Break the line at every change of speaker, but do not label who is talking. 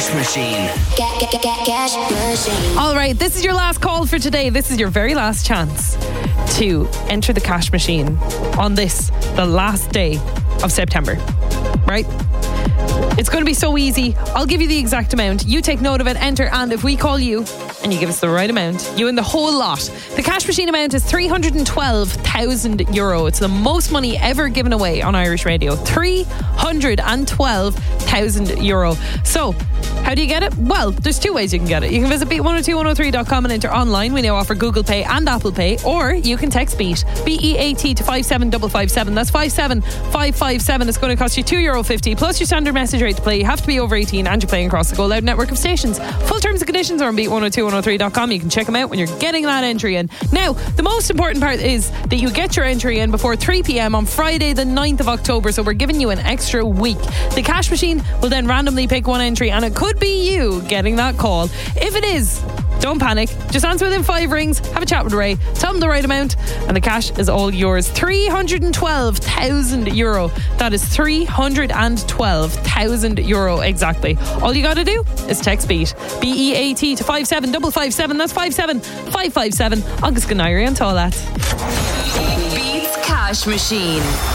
Cash Machine.
Cash Machine.
All right, this is your last call for today. This is your very last chance to enter the cash machine on this, the last day of September. Right? It's going to be so easy. I'll give you the exact amount. You take note of it, enter, and if we call you and you give us the right amount, you win the whole lot. The cash machine amount is €312,000. It's the most money ever given away on Irish radio. €312,000. So, how do you get it? Well, there's two ways you can get it. You can visit beat102103.com and enter online. We now offer Google Pay and Apple Pay. Or you can text BEAT, BEAT, to 57557. That's 57557. It's going to cost you €2.50 plus your standard message rate to play. You have to be over 18 and you're playing across the Go Loud network of stations. Full terms and conditions are on beat102103.com. You can check them out when you're getting that entry in. Now, the most important part is that you get your entry in before 3 p.m. on Friday the 9th of October. So we're giving you an extra week. The cash machine will then randomly pick one entry and it could be you getting that call. If it is, don't panic. Just answer within 5 rings. Have a chat with Ray. Tell him the right amount and the cash is all yours. €312,000. That is €312,000 exactly. All you got to do is text BEAT, BEAT, to 57557. That's 57557. Agus Ganairi and Toilet.
Beats Cash Machine.